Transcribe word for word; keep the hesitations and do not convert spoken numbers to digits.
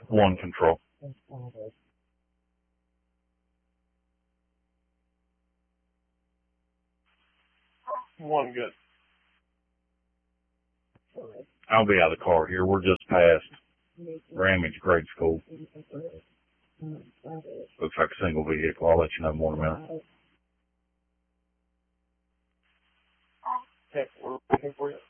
One control. One good. I'll be out of the car here. We're just past Ramage Grade School. Looks like a single vehicle. I'll let you know more in a minute. Okay, we're looking for you.